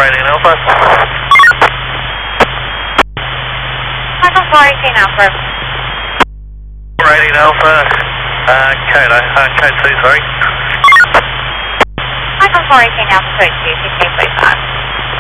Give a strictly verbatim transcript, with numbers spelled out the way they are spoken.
eighteen Alpha. Michael four eighteen Alpha. four eighteen Alpha, uh, code, uh, code two, sorry. Michael four eighteen Alpha, code two, fifteen point five.